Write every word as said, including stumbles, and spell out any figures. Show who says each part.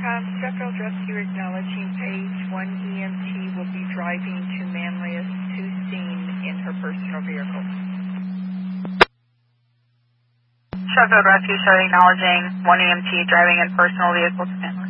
Speaker 1: Um, Sheffield Rescue acknowledging page one E M T will be driving to Manlius to scene in her personal vehicle.
Speaker 2: Sheffield Rescue, sorry, acknowledging one E M T driving in personal vehicle to Manlius.